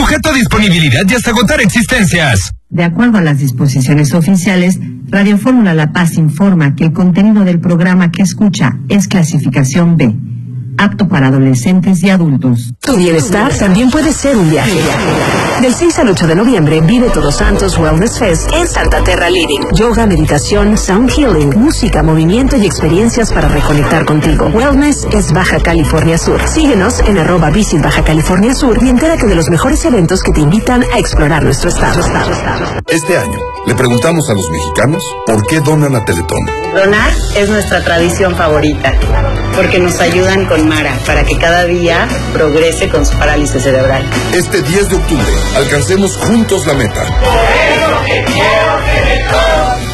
Sujeto a disponibilidad y hasta agotar existencias. De acuerdo a las disposiciones oficiales, Radio Fórmula La Paz informa que el contenido del programa que escucha es clasificación B, apto para adolescentes y adultos. Tu bienestar también puede ser un viaje. Del 6 al 8 de noviembre vive Todos Santos Wellness Fest en Santa Terra Living. Yoga, meditación, sound healing, música, movimiento y experiencias para reconectar contigo. Wellness es Baja California Sur. Síguenos en @Visit Baja California Sur y entérate de los mejores eventos que te invitan a explorar nuestro estado. Este año le preguntamos a los mexicanos por qué donan a Teletón. Donar es nuestra tradición favorita, porque nos ayudan con Mara para que cada día progrese con su parálisis cerebral. Este 10 de octubre, alcancemos juntos la meta. Por eso te quiero, Teletón.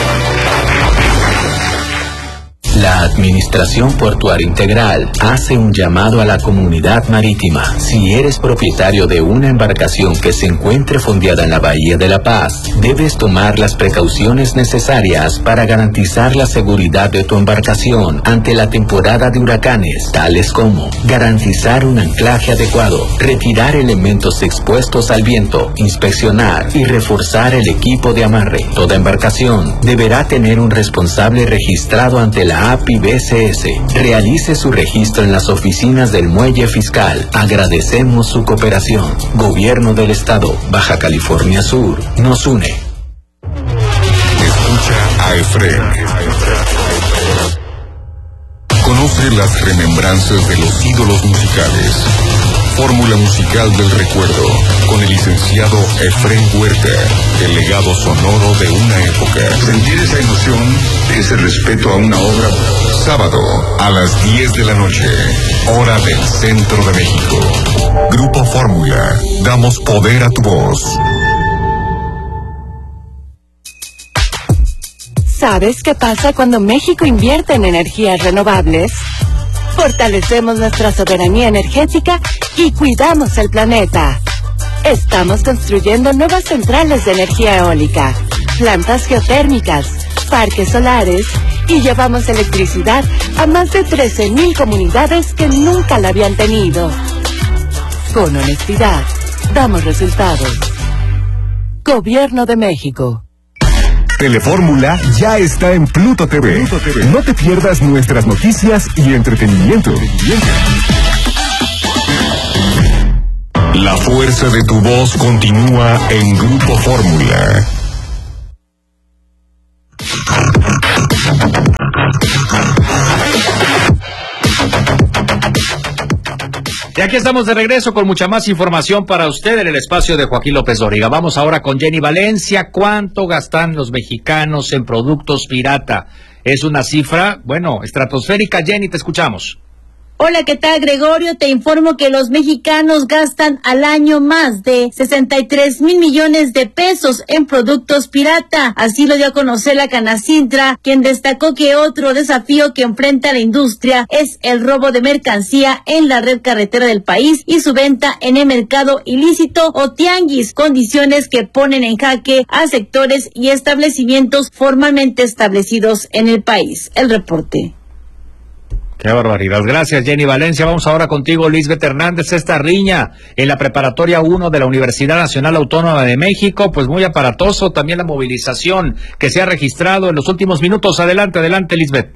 La Administración Portuaria Integral hace un llamado a la comunidad marítima. Si eres propietario de una embarcación que se encuentre fondeada en la Bahía de La Paz, debes tomar las precauciones necesarias para garantizar la seguridad de tu embarcación ante la temporada de huracanes, tales como garantizar un anclaje adecuado, retirar elementos expuestos al viento, inspeccionar y reforzar el equipo de amarre. Toda embarcación deberá tener un responsable registrado ante la API-BCS. Realice su registro en las oficinas del Muelle Fiscal. Agradecemos su cooperación. Gobierno del Estado, Baja California Sur, nos une. Escucha a Efrén. Conoce las remembranzas de los ídolos musicales. Fórmula musical del recuerdo, con el licenciado Efrén Huerta, el legado sonoro de una época. Sentir esa emoción, ese respeto a una obra. Sábado, a las 10 de la noche, hora del Centro de México. Grupo Fórmula, damos poder a tu voz. ¿Sabes qué pasa cuando México invierte en energías renovables? Fortalecemos nuestra soberanía energética y cuidamos el planeta. Estamos construyendo nuevas centrales de energía eólica, plantas geotérmicas, parques solares y llevamos electricidad a más de 13,000 comunidades que nunca la habían tenido. Con honestidad, damos resultados. Gobierno de México. Telefórmula ya está en Pluto TV. No te pierdas nuestras noticias y entretenimiento. La fuerza de tu voz continúa en Grupo Fórmula. Y aquí estamos de regreso con mucha más información para usted en el espacio de Joaquín López Dóriga. Vamos ahora con Jenny Valencia. ¿Cuánto gastan los mexicanos en productos pirata? Es una cifra, bueno, estratosférica. Jenny, te escuchamos. Hola, ¿qué tal, Gregorio? Te informo que los mexicanos gastan al año más de 63,000 millones de pesos en productos pirata. Así lo dio a conocer la Canacintra, quien destacó que otro desafío que enfrenta la industria es el robo de mercancía en la red carretera del país y su venta en el mercado ilícito o tianguis, condiciones que ponen en jaque a sectores y establecimientos formalmente establecidos en el país. El reporte. Qué barbaridad. Gracias, Jenny Valencia. Vamos ahora contigo, Lisbeth Hernández. Esta riña en la Preparatoria 1 de la Universidad Nacional Autónoma de México, pues muy aparatoso. También la movilización que se ha registrado en los últimos minutos. Adelante, Lisbeth.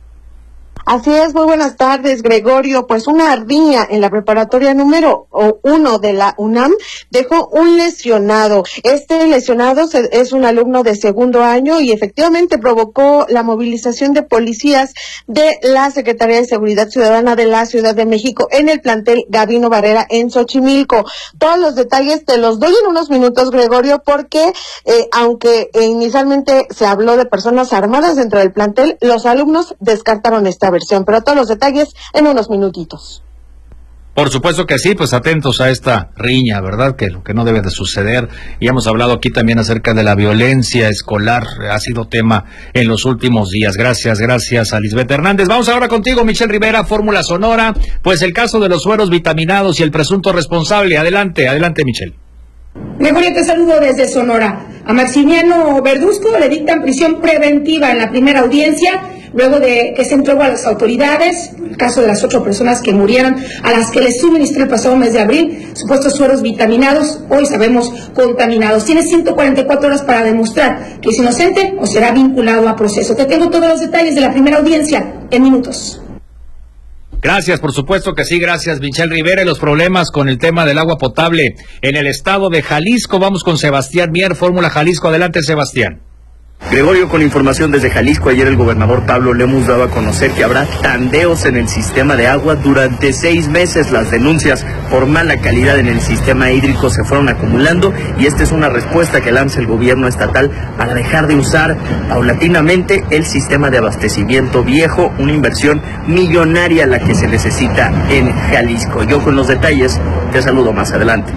Así es, muy buenas tardes, Gregorio. Pues una riña en la preparatoria número 1 de la UNAM dejó un lesionado. Este lesionado es un alumno de segundo año y efectivamente provocó la movilización de policías de la Secretaría de Seguridad Ciudadana de la Ciudad de México en el plantel Gabino Barrera en Xochimilco. Todos los detalles te los doy en unos minutos, Gregorio, porque aunque inicialmente se habló de personas armadas dentro del plantel, los alumnos descartaron esta versión, pero todos los detalles en unos minutitos. Por supuesto que sí, pues atentos a esta riña, ¿verdad? Que lo que no debe de suceder. Y hemos hablado aquí también acerca de la violencia escolar, ha sido tema en los últimos días. Gracias a Lisbeth Hernández. Vamos ahora contigo, Michelle Rivera, Fórmula Sonora. Pues el caso de los sueros vitaminados y el presunto responsable. Adelante, Michelle. Gregorio, te saludo desde Sonora. A Maximiano Verduzco le dictan prisión preventiva en la primera audiencia luego de que se entregó a las autoridades, el caso de las 8 personas que murieron, a las que les suministró el pasado mes de abril, supuestos sueros vitaminados, hoy sabemos contaminados. Tiene 144 horas para demostrar que es inocente o será vinculado a proceso. Te tengo todos los detalles de la primera audiencia en minutos. Gracias, por supuesto que sí, gracias, Michelle Rivera. Y los problemas con el tema del agua potable en el estado de Jalisco. Vamos con Sebastián Mier, Fórmula Jalisco. Adelante, Sebastián. Gregorio, con información desde Jalisco, ayer el gobernador Pablo Lemus daba a conocer que habrá tandeos en el sistema de agua durante 6 meses. Las denuncias por mala calidad en el sistema hídrico se fueron acumulando y esta es una respuesta que lanza el gobierno estatal para dejar de usar paulatinamente el sistema de abastecimiento viejo, una inversión millonaria la que se necesita en Jalisco. Yo con los detalles te saludo más adelante.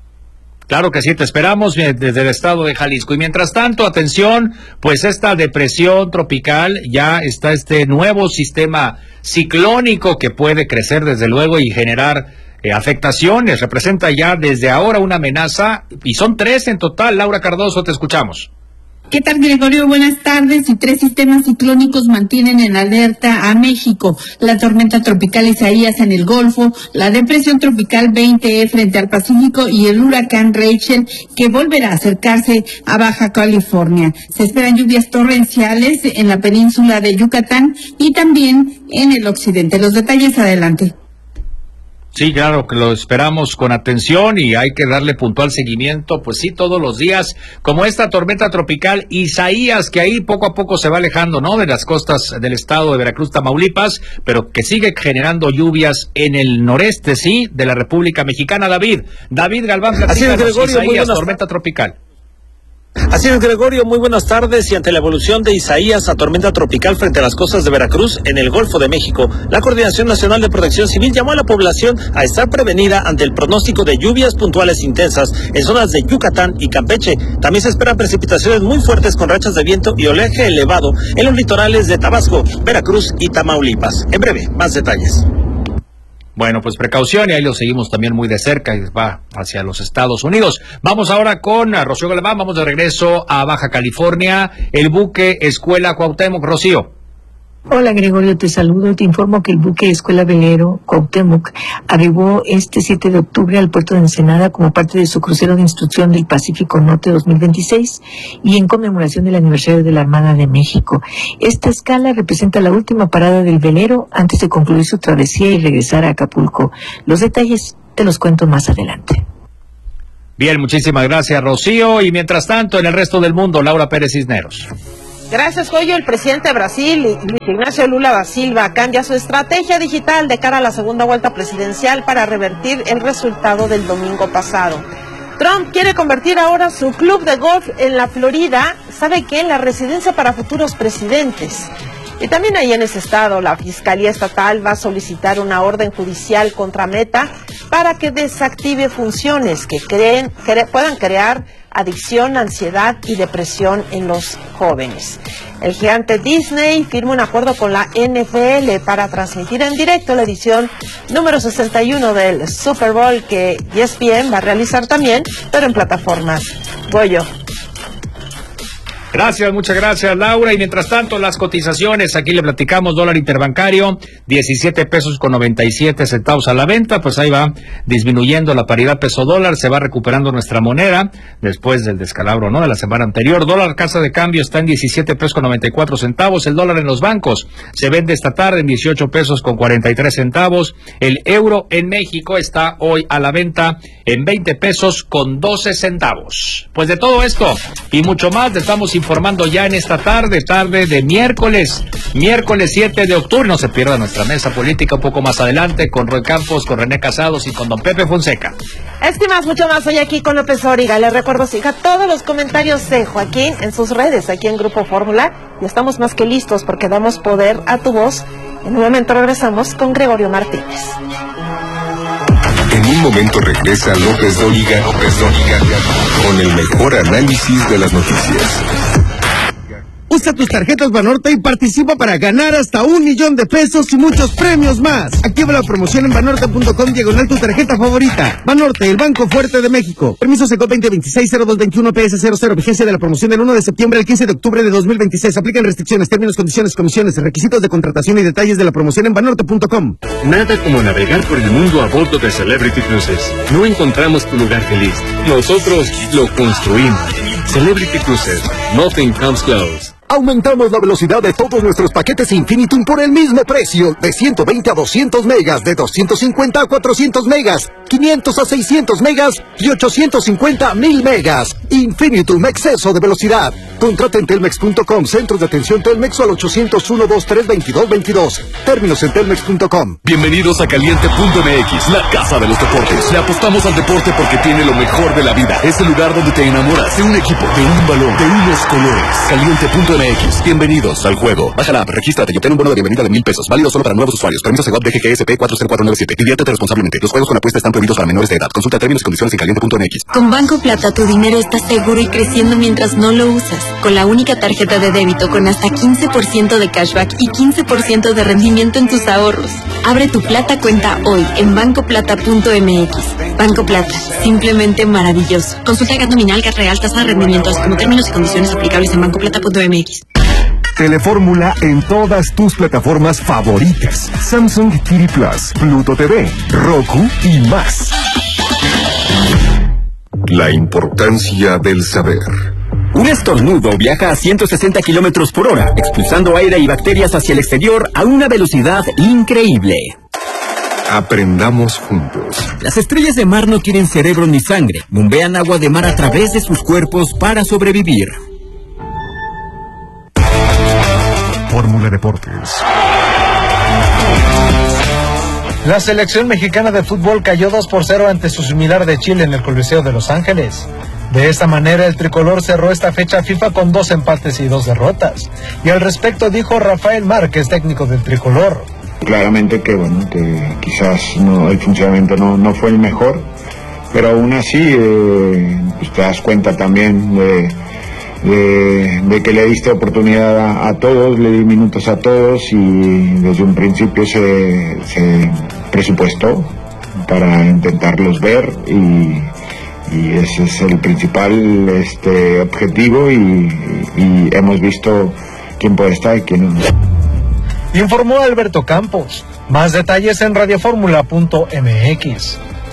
Claro que sí, te esperamos desde el estado de Jalisco. Y mientras tanto, atención, pues esta depresión tropical, ya está este nuevo sistema ciclónico que puede crecer desde luego y generar afectaciones. Representa ya desde ahora una amenaza y son 3 en total. Laura Cardoso, te escuchamos. ¿Qué tal, Gregorio? Buenas tardes. Y 3 sistemas ciclónicos mantienen en alerta a México. La tormenta tropical Isaías en el Golfo, la depresión tropical 20E frente al Pacífico y el huracán Rachel, que volverá a acercarse a Baja California. Se esperan lluvias torrenciales en la península de Yucatán y también en el occidente. Los detalles adelante. Sí, claro que lo esperamos con atención y hay que darle puntual seguimiento, pues sí, todos los días, como esta tormenta tropical Isaías, que ahí poco a poco se va alejando, ¿no?, de las costas del estado de Veracruz, Tamaulipas, pero que sigue generando lluvias en el noreste, sí, de la República Mexicana. David Galván, platícanos, Isaías, tormenta tropical. Así es, Gregorio, muy buenas tardes. Y ante la evolución de Isaías a tormenta tropical frente a las costas de Veracruz en el Golfo de México, la Coordinación Nacional de Protección Civil llamó a la población a estar prevenida ante el pronóstico de lluvias puntuales intensas en zonas de Yucatán y Campeche. También se esperan precipitaciones muy fuertes con rachas de viento y oleaje elevado en los litorales de Tabasco, Veracruz y Tamaulipas. En breve, más detalles. Bueno, pues precaución, y ahí lo seguimos también muy de cerca y va hacia los Estados Unidos. Vamos ahora con Rocío Galván, vamos de regreso a Baja California, el buque Escuela Cuauhtémoc. Rocío. Hola, Gregorio, te saludo. Te informo que el buque Escuela Velero Cuauhtémoc arribó este 7 de octubre al puerto de Ensenada como parte de su crucero de instrucción del Pacífico Norte 2026 y en conmemoración del aniversario de la Armada de México. Esta escala representa la última parada del velero antes de concluir su travesía y regresar a Acapulco. Los detalles te los cuento más adelante. Bien, muchísimas gracias, Rocío. Y mientras tanto, en el resto del mundo, Laura Pérez Cisneros. Gracias, Goyo. El presidente de Brasil, Luis Ignacio Lula da Silva, cambia su estrategia digital de cara a la segunda vuelta presidencial para revertir el resultado del domingo pasado. Trump quiere convertir ahora su club de golf en la Florida, ¿sabe qué?, en la residencia para futuros presidentes. Y también ahí en ese estado, la Fiscalía Estatal va a solicitar una orden judicial contra Meta para que desactive funciones que puedan crear adicción, ansiedad y depresión en los jóvenes. El gigante Disney firma un acuerdo con la NFL para transmitir en directo la edición número 61 del Super Bowl, que ESPN va a realizar también, pero en plataformas. Goyo. Gracias, muchas gracias, Laura. Y mientras tanto, las cotizaciones, aquí le platicamos, dólar interbancario, 17 pesos con 97 centavos a la venta, pues ahí va disminuyendo la paridad peso-dólar, se va recuperando nuestra moneda después del descalabro, ¿no?, de la semana anterior. Dólar casa de cambio está en 17 pesos con 94 centavos, el dólar en los bancos se vende esta tarde en 18 pesos con 43 centavos, el euro en México está hoy a la venta en 20 pesos con 12 centavos. Pues de todo esto y mucho más te estamos informando ya en esta tarde de miércoles 7 de octubre. No se pierda nuestra mesa política un poco más adelante con Roy Campos, con René Casados y con don Pepe Fonseca. Estimas, mucho más hoy aquí con López Origa. Les recuerdo, siga todos los comentarios de Joaquín en sus redes, aquí en Grupo Fórmula, y estamos más que listos porque damos poder a tu voz. En un momento regresamos con Gregorio Martínez. En un momento regresa López Dóriga con el mejor análisis de las noticias. Usa tus tarjetas Banorte y participa para ganar hasta 1 millón de pesos y muchos premios más. Activa la promoción en banorte.com / tu tarjeta favorita. Banorte, el Banco Fuerte de México. Permiso Secot 2026-0221 PS00. Vigencia de la promoción del 1 de septiembre al 15 de octubre de 2026. Aplican restricciones, términos, condiciones, comisiones, requisitos de contratación y detalles de la promoción en banorte.com. Nada como navegar por el mundo a bordo de Celebrity Cruises. No encontramos tu lugar feliz. Nosotros lo construimos. Celebrity Cruises. Nothing comes close. Aumentamos la velocidad de todos nuestros paquetes Infinitum por el mismo precio, de 120 a 200 megas, de 250 a 400 megas, 500 a 600 megas y 850 a 1000 megas. Infinitum, exceso de velocidad. Contrata en telmex.com, centros de atención Telmex o al 801-2322-22. Términos en telmex.com. Bienvenidos a Caliente.mx, la casa de los deportes. Le apostamos al deporte porque tiene lo mejor de la vida. Es el lugar donde te enamoras de un equipo, de un balón, de unos colores. Caliente.mx. Bienvenidos al juego. Baja la app, regístrate y obtén un bono de bienvenida de 1,000 pesos. Válido solo para nuevos usuarios. Permiso Segov DGGSP 40497. Diviértete responsablemente. Los juegos con apuesta están prohibidos para menores de edad. Consulta términos y condiciones en Caliente.mx. Con Banco Plata tu dinero está seguro y creciendo mientras no lo usas. Con la única tarjeta de débito con hasta 15% de cashback y 15% de rendimiento en tus ahorros. Abre tu Plata cuenta hoy en bancoplata.mx. Banco Plata, simplemente maravilloso. Consulta GAT nominal, GAT real, tasa de rendimientos como términos y condiciones aplicables en bancoplata.mx. Telefórmula en todas tus plataformas favoritas. Samsung TV Plus, Pluto TV, Roku y más. La importancia del saber. Un estornudo viaja a 160 kilómetros por hora, expulsando aire y bacterias hacia el exterior a una velocidad increíble. Aprendamos juntos. Las estrellas de mar no quieren cerebro ni sangre. Bombean agua de mar a través de sus cuerpos para sobrevivir. Fórmula Deportes. La selección mexicana de fútbol cayó 2-0 ante su similar de Chile en el Coliseo de Los Ángeles. De esta manera, el tricolor cerró esta fecha FIFA con 2 empates y 2 derrotas. Y al respecto dijo Rafael Márquez, técnico del tricolor. Claramente que quizás el funcionamiento no fue el mejor, pero aún así pues te das cuenta también de que le diste oportunidad a todos, le di minutos a todos y desde un principio se presupuestó para intentarlos ver y ese es el principal objetivo y hemos visto quién puede estar y quién no. Informó Alberto Campos. Más detalles en radioformula.mx.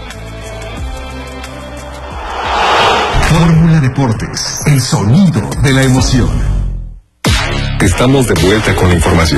Fórmula Deportes, el sonido de la emoción. Estamos de vuelta con la información.